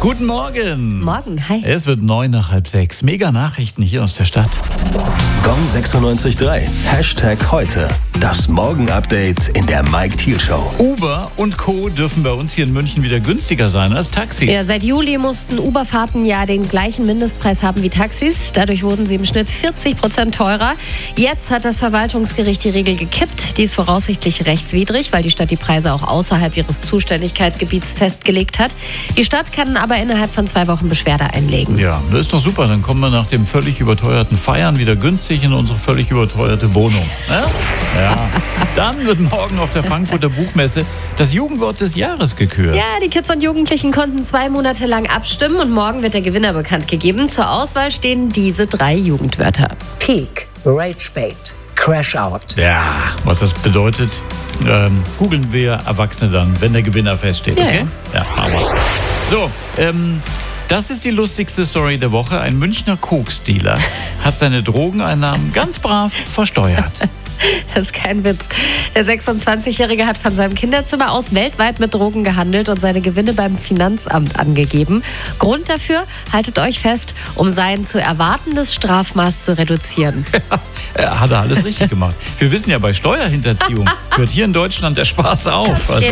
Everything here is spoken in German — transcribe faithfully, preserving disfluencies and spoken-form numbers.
Guten Morgen. Morgen, hi. Es wird neun nach halb sechs. Mega Nachrichten hier aus der Stadt. Gong sechsundneunzig Komma drei. Hashtag heute. Das Morgen-Update in der Mike Thiel Show. Uber und Co. dürfen bei uns hier in München wieder günstiger sein als Taxis. Ja, seit Juli mussten Uber-Fahrten ja den gleichen Mindestpreis haben wie Taxis. Dadurch wurden sie im Schnitt vierzig Prozent teurer. Jetzt hat das Verwaltungsgericht die Regel gekippt. Die ist voraussichtlich rechtswidrig, weil die Stadt die Preise auch außerhalb ihres Zuständigkeitsgebiets festgelegt hat. Die Stadt kann aber innerhalb von zwei Wochen Beschwerde einlegen. Ja, das ist doch super. Dann kommen wir nach dem völlig überteuerten Feiern wieder günstig in unsere völlig überteuerte Wohnung. Ja? Ja. Dann wird morgen auf der Frankfurter Buchmesse das Jugendwort des Jahres gekürt. Ja, die Kids und Jugendlichen konnten zwei Monate lang abstimmen und morgen wird der Gewinner bekannt gegeben. Zur Auswahl stehen diese drei Jugendwörter. Peak, Ragebait, Crash Out. Ja, was das bedeutet, ähm, googeln wir Erwachsene dann, wenn der Gewinner feststeht, Ja, okay? Ja, aber. So, ähm, das ist die lustigste Story der Woche. Ein Münchner Koksdealer hat seine Drogeneinnahmen ganz brav versteuert. Das ist kein Witz. Der sechsundzwanzigjährige hat von seinem Kinderzimmer aus weltweit mit Drogen gehandelt und seine Gewinne beim Finanzamt angegeben. Grund dafür, haltet euch fest, um sein zu erwartendes Strafmaß zu reduzieren. Ja, hat er alles richtig gemacht. Wir wissen ja, bei Steuerhinterziehung hört hier in Deutschland der Spaß auf. Also